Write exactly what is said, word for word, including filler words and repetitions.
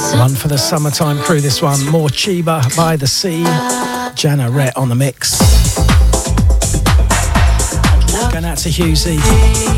One for the summertime crew, this one. More Chiba by the Sea. Jana Rett on the mix. Going out to Husey.